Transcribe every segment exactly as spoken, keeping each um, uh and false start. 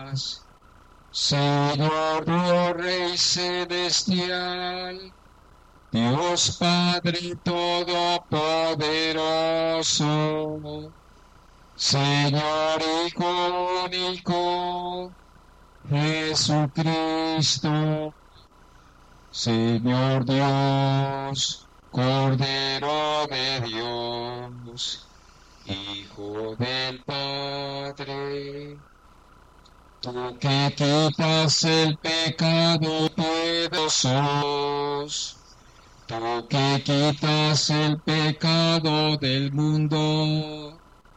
paz. Señor Dios Rey celestial, Dios Padre Todopoderoso, Señor Hijo único, Jesucristo, Señor Dios, Cordero de Dios, Hijo del Padre, tú que quitas el pecado de nosotros, tú que quitas el pecado del mundo,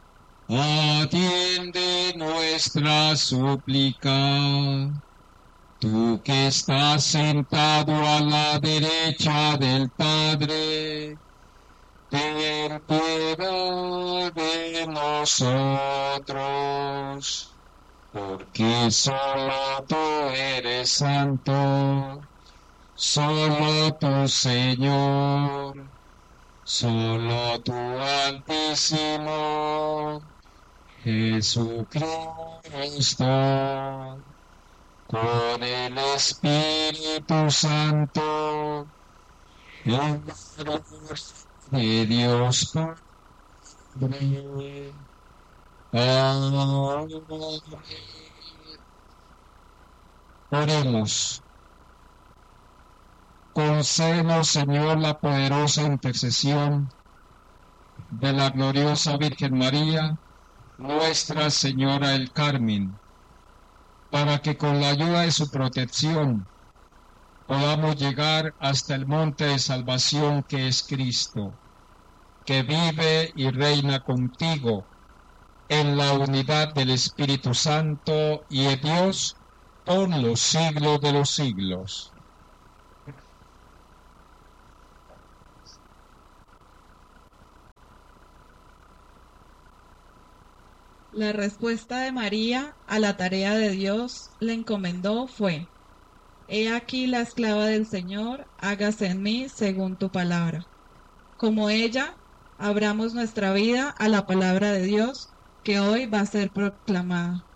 atiende nuestra súplica. Tú que estás sentado a la derecha del Padre, ten piedad de nosotros, porque solo tú eres santo, solo tú, Señor, solo tú, Altísimo, Jesucristo, con el Espíritu Santo, en de Dios Padre. Amén. Oremos. Concédenos, Señor, la poderosa intercesión de la gloriosa Virgen María, Nuestra Señora del Carmen, para que con la ayuda de su protección podamos llegar hasta el monte de salvación que es Cristo, que vive y reina contigo en la unidad del Espíritu Santo y de Dios por los siglos de los siglos. La respuesta de María a la tarea de Dios le encomendó fue: He aquí la esclava del Señor, hágase en mí según tu palabra. Como ella, abramos nuestra vida a la palabra de Dios que hoy va a ser proclamada.